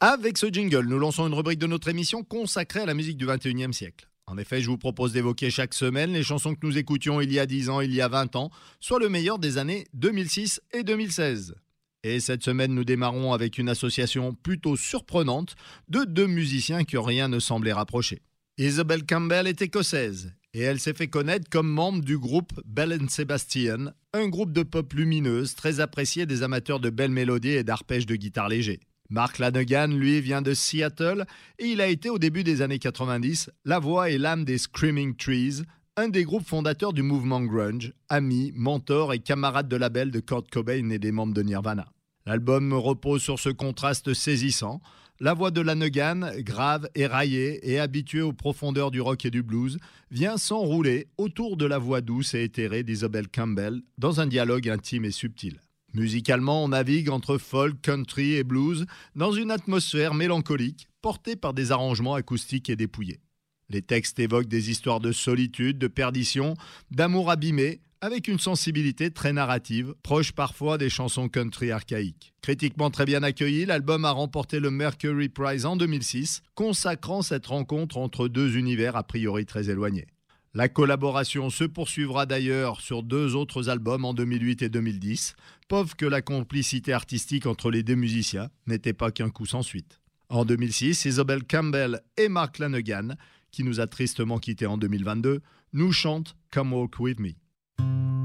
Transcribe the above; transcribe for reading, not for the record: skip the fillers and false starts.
Avec ce jingle, nous lançons une rubrique de notre émission consacrée à la musique du 21e siècle. En effet, je vous propose d'évoquer chaque semaine les chansons que nous écoutions il y a 10 ans, il y a 20 ans, soit le meilleur des années 2006 et 2016. Et cette semaine, nous démarrons avec une association plutôt surprenante de deux musiciens que rien ne semblait rapprocher. Isobel Campbell est écossaise et elle s'est fait connaître comme membre du groupe Belle and Sebastian, un groupe de pop lumineuse très apprécié des amateurs de belles mélodies et d'arpèges de guitare léger. Mark Lanegan, lui, vient de Seattle et il a été au début des années 90 la voix et l'âme des Screaming Trees, un des groupes fondateurs du mouvement grunge, ami, mentor et camarade de label de Kurt Cobain et des membres de Nirvana. L'album repose sur ce contraste saisissant. La voix de Lanegan, grave, éraillée et habituée aux profondeurs du rock et du blues, vient s'enrouler autour de la voix douce et éthérée d'Isobel Campbell dans un dialogue intime et subtil. Musicalement, on navigue entre folk, country et blues dans une atmosphère mélancolique portée par des arrangements acoustiques et dépouillés. Les textes évoquent des histoires de solitude, de perdition, d'amour abîmé, avec une sensibilité très narrative, proche parfois des chansons country archaïques. Critiquement très bien accueilli, l'album a remporté le Mercury Prize en 2006, consacrant cette rencontre entre deux univers a priori très éloignés. La collaboration se poursuivra d'ailleurs sur deux autres albums en 2008 et 2010, preuve que la complicité artistique entre les deux musiciens n'était pas qu'un coup sans suite. En 2006, Isobel Campbell et Mark Lanegan, qui nous a tristement quittés en 2022, nous chantent Come Walk With Me.